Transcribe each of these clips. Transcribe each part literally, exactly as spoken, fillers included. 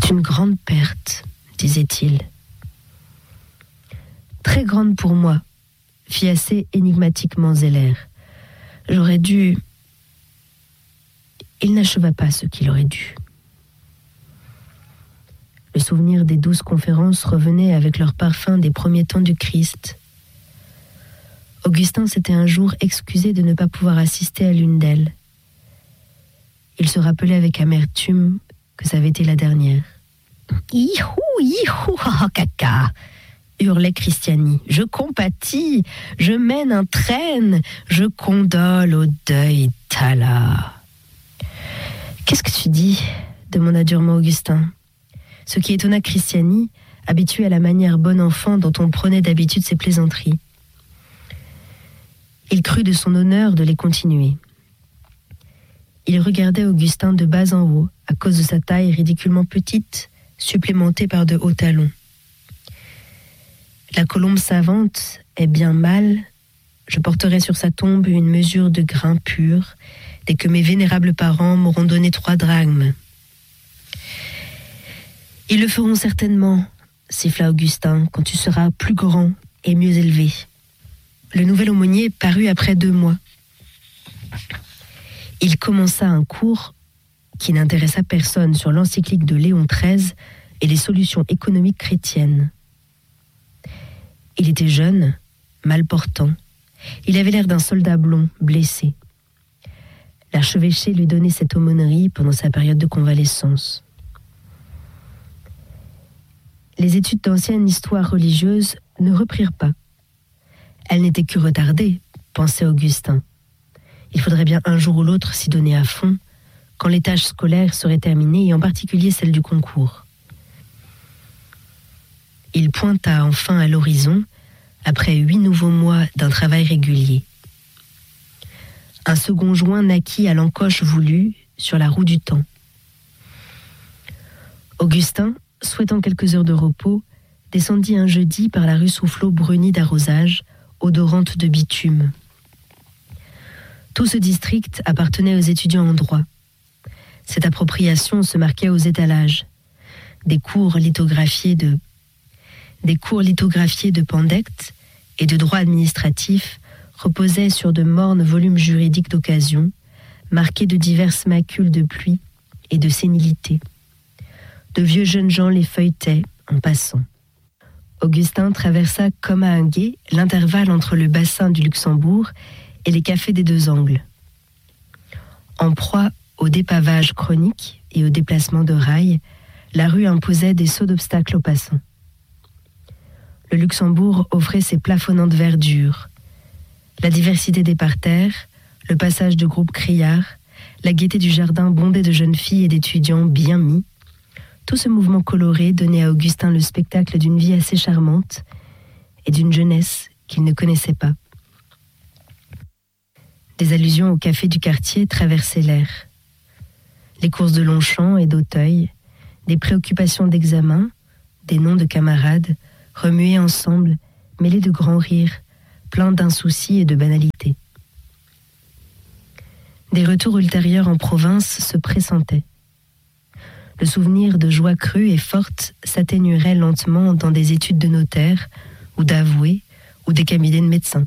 C'est une grande perte, disait-il. Très grande pour moi, fit assez énigmatiquement Zeller. J'aurais dû... Il n'acheva pas ce qu'il aurait dû. Le souvenir des douze conférences revenait avec leur parfum des premiers temps du Christ. Augustin s'était un jour excusé de ne pas pouvoir assister à l'une d'elles. Il se rappelait avec amertume que ça avait été la dernière. « Ihou, ihou, oh, caca !» hurlait Christiani. « Je compatis, je mène un traîne, je condole au deuil Tala. »« Qu'est-ce que tu dis ?» demanda durement Augustin. Ce qui étonna Christiani, habitué à la manière bon enfant dont on prenait d'habitude ses plaisanteries. Il crut de son honneur de les continuer. Il regardait Augustin de bas en haut, à cause de sa taille ridiculement petite, supplémentée par de hauts talons. La colombe savante est bien mal, je porterai sur sa tombe une mesure de grain pur, dès que mes vénérables parents m'auront donné trois drachmes. Ils le feront certainement, siffla Augustin, quand tu seras plus grand et mieux élevé. Le nouvel aumônier parut après deux mois. Il commença un cours qui n'intéressa personne sur l'encyclique de Léon treize et les solutions économiques chrétiennes. Il était jeune, mal portant. Il avait l'air d'un soldat blond, blessé. L'archevêché lui donnait cette aumônerie pendant sa période de convalescence. Les études d'ancienne histoire religieuse ne reprirent pas. Elles n'étaient que retardées, pensait Augustin. Il faudrait bien un jour ou l'autre s'y donner à fond, quand les tâches scolaires seraient terminées, et en particulier celles du concours. Il pointa enfin à l'horizon, après huit nouveaux mois d'un travail régulier. Un second joint naquit à l'encoche voulue sur la roue du temps. Augustin, souhaitant quelques heures de repos, descendit un jeudi par la rue Soufflot brunie d'arrosage, odorante de bitume. Tout ce district appartenait aux étudiants en droit. Cette appropriation se marquait aux étalages. Des cours lithographiés de, des cours lithographiés de Pandecte et de droit administratif reposaient sur de mornes volumes juridiques d'occasion, marqués de diverses macules de pluie et de sénilité. De vieux jeunes gens les feuilletaient en passant. Augustin traversa comme à un gué l'intervalle entre le bassin du Luxembourg et les cafés des deux angles. En proie au dépavage chronique et au déplacement de rails, la rue imposait des sauts d'obstacles aux passants. Le Luxembourg offrait ses plafonnantes verdures, la diversité des parterres, le passage de groupes criards, la gaieté du jardin bondé de jeunes filles et d'étudiants bien mis. Tout ce mouvement coloré donnait à Augustin le spectacle d'une vie assez charmante et d'une jeunesse qu'il ne connaissait pas. Des allusions au café du quartier traversaient l'air. Les courses de Longchamp et d'Auteuil, des préoccupations d'examen, des noms de camarades, remués ensemble, mêlés de grands rires, pleins d'insoucis et de banalités. Des retours ultérieurs en province se pressentaient. Le souvenir de joie crue et forte s'atténuerait lentement dans des études de notaire, ou d'avoué, ou des cabinets de médecins.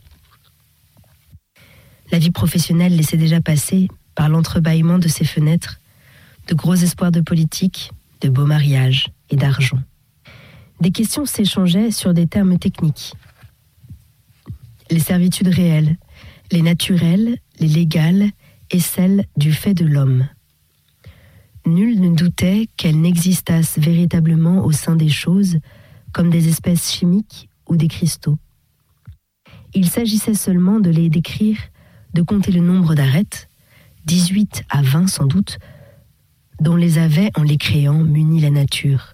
La vie professionnelle laissait déjà passer, par l'entrebâillement de ses fenêtres, de gros espoirs de politique, de beaux mariages et d'argent. Des questions s'échangeaient sur des termes techniques. Les servitudes réelles, les naturelles, les légales et celles du fait de l'homme. Nul ne doutait qu'elles n'existassent véritablement au sein des choses, comme des espèces chimiques ou des cristaux. Il s'agissait seulement de les décrire, de compter le nombre d'arêtes, dix-huit à vingt sans doute, dont les avait, en les créant, munis la nature.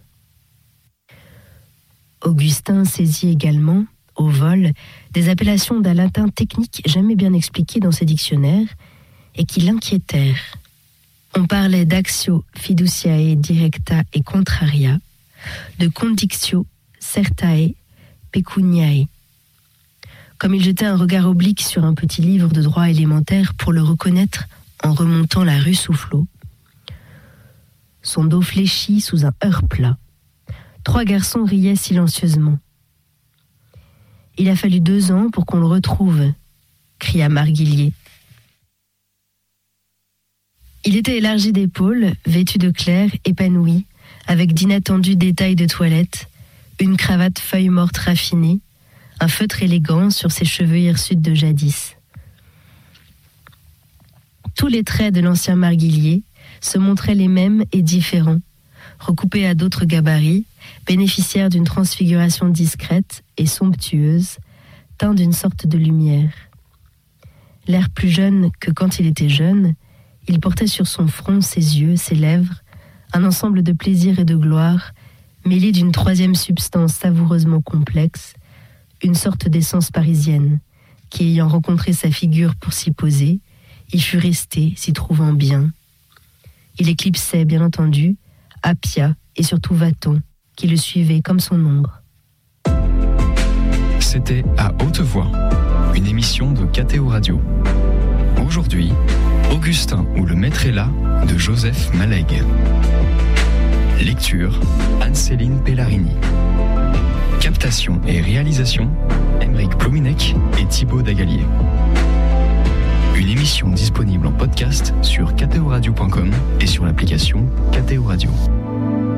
Augustin saisit également, au vol, des appellations d'un latin technique jamais bien expliquées dans ses dictionnaires et qui l'inquiétèrent. On parlait d'actio fiduciae directa et contraria, de condictio certae pecuniae. Comme il jetait un regard oblique sur un petit livre de droit élémentaire pour le reconnaître en remontant la rue Soufflot, son dos fléchi sous un heurt-plat. Trois garçons riaient silencieusement. « Il a fallu deux ans pour qu'on le retrouve », cria Marguillier. Il était élargi d'épaules, vêtu de clair, épanoui, avec d'inattendus détails de toilette, une cravate feuille morte raffinée, un feutre élégant sur ses cheveux hirsutes de jadis. Tous les traits de l'ancien Marguillier se montraient les mêmes et différents, recoupés à d'autres gabarits, bénéficiaires d'une transfiguration discrète et somptueuse, teints d'une sorte de lumière. L'air plus jeune que quand il était jeune, il portait sur son front, ses yeux, ses lèvres, un ensemble de plaisir et de gloire, mêlé d'une troisième substance savoureusement complexe, une sorte d'essence parisienne, qui, ayant rencontré sa figure pour s'y poser, y fut resté, s'y trouvant bien. Il éclipsait, bien entendu, Appia et surtout Vaton, qui le suivait comme son ombre. C'était À Haute Voix, une émission de K T O Radio. Aujourd'hui, Augustin ou le maître est là de Joseph Malègue. Lecture, Anne-Céline Pellarini. Captation et réalisation, Aymeric Plominec et Thibaut Dagalier. Une émission disponible en podcast sur k t o radio point com et sur l'application K T O Radio.